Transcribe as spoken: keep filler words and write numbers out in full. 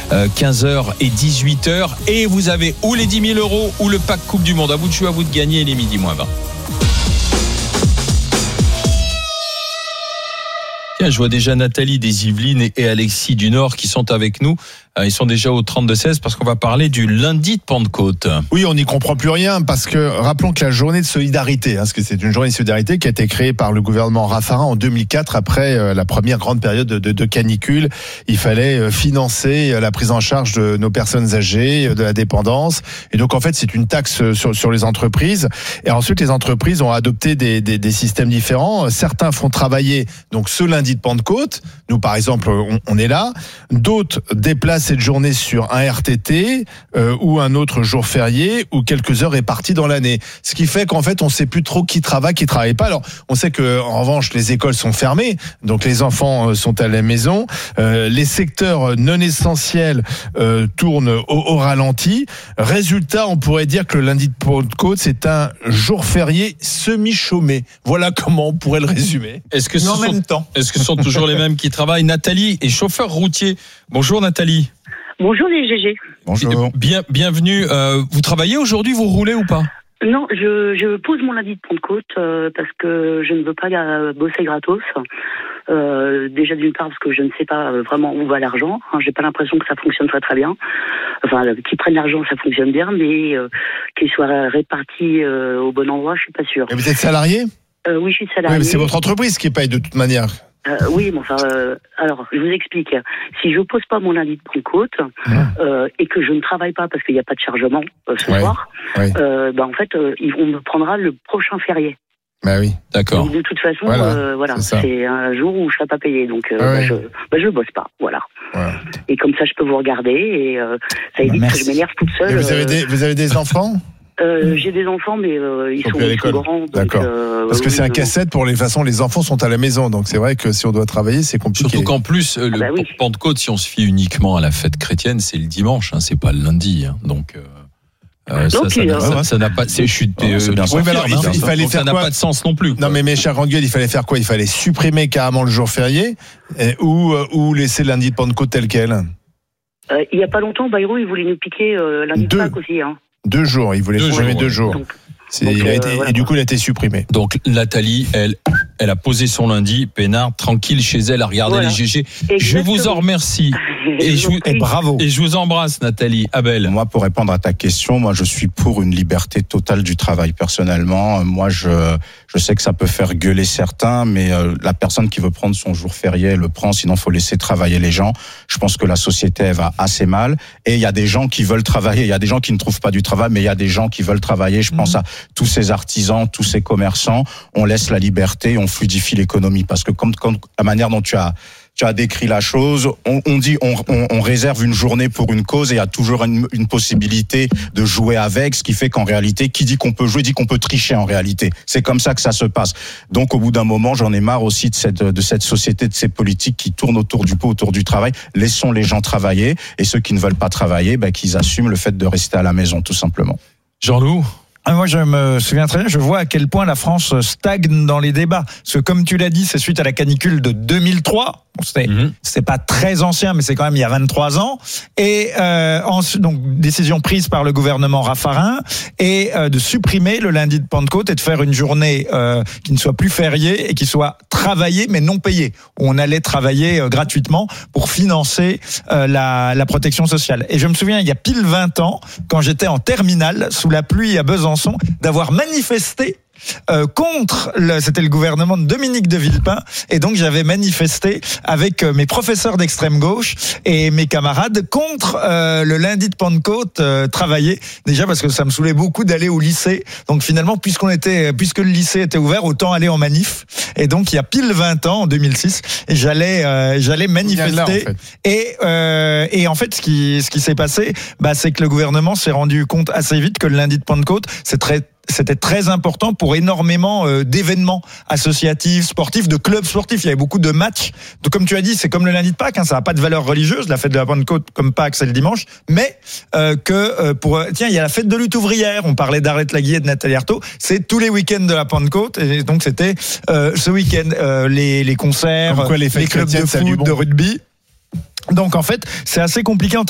quinze heures et dix-huit heures. Et vous avez ou les dix mille euros ou le pack Coupe du Monde. À vous de jouer, à vous de gagner les midi moins vingt. Tiens, je vois déjà Nathalie des Yvelines et Alexis du Nord qui sont avec nous. Ils sont déjà au trente-deux seize parce qu'on va parler du lundi de Pentecôte. Oui, on n'y comprend plus rien parce que rappelons que la journée de solidarité, hein, parce que c'est une journée de solidarité qui a été créée par le gouvernement Raffarin en deux mille quatre après euh, la première grande période de, de, de canicule. Il fallait euh, financer euh, la prise en charge de nos personnes âgées, euh, de la dépendance. Et donc en fait, c'est une taxe sur, sur les entreprises. Et ensuite, les entreprises ont adopté des, des, des systèmes différents. Certains font travailler donc ce lundi de Pentecôte. Nous, par exemple, on, on est là. D'autres déplacent cette journée sur un R T T euh, ou un autre jour férié ou quelques heures réparties dans l'année. Ce qui fait qu'en fait, on ne sait plus trop qui travaille, qui ne travaille pas. Alors, on sait que en revanche, les écoles sont fermées, donc les enfants sont à la maison. Euh, les secteurs non essentiels euh, tournent au, au ralenti. Résultat, on pourrait dire que le lundi de Pentecôte, c'est un jour férié semi-chômé. Voilà comment on pourrait le résumer. Est-ce que ce en sont, même temps. Est-ce que ce sont toujours les mêmes qui travaillent? Nathalie est chauffeur routier. Bonjour Nathalie. Bonjour les G G. Bonjour. Bien, bienvenue. Euh, vous travaillez aujourd'hui, vous roulez ou pas? Non, je, je pose mon lundi de Pentecôte euh, parce que je ne veux pas euh, bosser gratos. Euh, déjà d'une part parce que je ne sais pas vraiment où va l'argent. Hein, j'ai pas l'impression que ça fonctionne très très bien. Enfin, qu'ils prennent l'argent, ça fonctionne bien, mais euh, qu'il soit réparti euh, au bon endroit, je suis pas sûre. Et vous êtes salarié? euh, Oui, je suis salarié. Oui, mais c'est votre entreprise qui paye de toute manière. Euh, oui, mais enfin, euh, alors, je vous explique. Si je pose pas mon lundi de Pentecôte mmh. euh, et que je ne travaille pas parce qu'il n'y a pas de chargement euh, ce ouais. soir, ouais. euh, bah, en fait, euh, on me prendra le prochain férié. Bah oui, d'accord. Donc, de toute façon, voilà, euh, voilà c'est, c'est un jour où je ne serai pas payé, donc euh, ah ouais. bah, je bah, je bosse pas, voilà. Ouais. Et comme ça, je peux vous regarder et euh, ça évite Merci. que je m'énerve toute seule. Et vous avez euh, des vous avez des enfants? Euh, j'ai des enfants, mais euh, ils, sont, ils sont grands. Donc, D'accord. Euh, Parce que oui, c'est un non. casse-tête pour les façons, les enfants sont à la maison, donc c'est vrai que si on doit travailler, c'est compliqué. Surtout qu'en plus, le ah bah oui. Pentecôte, si on se fie uniquement à la fête chrétienne, c'est le dimanche, hein, c'est pas le lundi, hein, donc. Euh... Euh, ça, ça, n'a, ça, ça n'a pas. C'est, je suis. Oh, c'est bien oui, mais alors, il, il, il fallait donc faire ça n'a quoi pas de sens non plus. Quoi. Non, mais mes chers grandes gueules, il fallait faire quoi? Il fallait supprimer carrément le jour férié et, ou ou laisser le lundi de Pentecôte tel quel. Euh, il y a pas longtemps, Bayrou, il voulait nous piquer euh, lundi de Pâques aussi. Hein. Deux jours, il voulait deux supprimer jours, deux ouais. jours. Donc, c'est, donc, il a euh, été, voilà. et du coup, il a été supprimé. Donc Nathalie, elle, elle a posé son lundi, peinard, tranquille chez elle, à regarder voilà. les G G. Exactement. Je vous en remercie. Et je, vous, et bravo. Et je vous embrasse, Nathalie. Abel. Moi, pour répondre à ta question, moi, je suis pour une liberté totale du travail. Personnellement, moi, je, je sais que ça peut faire gueuler certains, mais euh, la personne qui veut prendre son jour férié, elle le prend. Sinon, faut laisser travailler les gens. Je pense que la société, elle va assez mal. Et il y a des gens qui veulent travailler. Il y a des gens qui ne trouvent pas du travail, mais il y a des gens qui veulent travailler. Je mmh. pense à tous ces artisans, tous ces commerçants. On laisse la liberté, on fluidifie l'économie. Parce que comme, comme la manière dont tu as Tu as décrit la chose. On, on dit, on, on, on réserve une journée pour une cause et il y a toujours une, une possibilité de jouer avec, ce qui fait qu'en réalité, qui dit qu'on peut jouer dit qu'on peut tricher en réalité. C'est comme ça que ça se passe. Donc, au bout d'un moment, j'en ai marre aussi de cette, de cette société, de ces politiques qui tournent autour du pot, autour du travail. Laissons les gens travailler et ceux qui ne veulent pas travailler, ben, qu'ils assument le fait de rester à la maison, tout simplement. Jean-Loup. Moi, je me souviens très bien, je vois à quel point la France stagne dans les débats. Parce que, comme tu l'as dit, c'est suite à la canicule de deux mille trois. Bon, c'était, mmh. c'était pas très ancien, mais c'est quand même il y a vingt-trois ans. Et euh, ensuite, donc, décision prise par le gouvernement Raffarin et euh, de supprimer le lundi de Pentecôte et de faire une journée euh, qui ne soit plus fériée et qui soit travaillée mais non payée. Où on allait travailler euh, gratuitement pour financer euh, la, la protection sociale. Et je me souviens, il y a pile vingt ans, quand j'étais en terminale, sous la pluie à Besançon, d'avoir manifesté Euh, contre, le, c'était le gouvernement de Dominique de Villepin, et donc j'avais manifesté avec euh, mes professeurs d'extrême gauche et mes camarades contre euh, le lundi de Pentecôte euh, travailler, déjà parce que ça me saoulait beaucoup d'aller au lycée, donc finalement puisqu'on était, puisque le lycée était ouvert, autant aller en manif, et donc il y a pile vingt ans, en deux mille six, j'allais, euh, j'allais manifester, là, en fait. et, euh, et en fait ce qui, ce qui s'est passé, bah, c'est que le gouvernement s'est rendu compte assez vite que le lundi de Pentecôte, c'est très c'était très important pour énormément euh, d'événements associatifs, sportifs, de clubs sportifs. Il y avait beaucoup de matchs. Donc, comme tu as dit, c'est comme le lundi de Pâques, hein, ça n'a pas de valeur religieuse. La fête de la Pentecôte, comme Pâques, c'est le dimanche. Mais euh, que euh, pour tiens, il y a la fête de lutte ouvrière. On parlait d'Arlette Laguillet et de Nathalie Arthaud. C'est tous les week-ends de la Pentecôte. Et donc, c'était euh, ce week-end euh, les, les concerts, quoi, les, les clubs de foot, de rugby. Donc, en fait, c'est assez compliqué en